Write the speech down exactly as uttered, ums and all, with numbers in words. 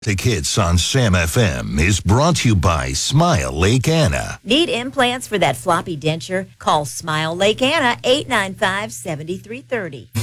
The Kids on Sam F M is brought to you by Smile Lake Anna. Need implants for that floppy denture? Call Smile Lake Anna, eight nine five, seven three three zero.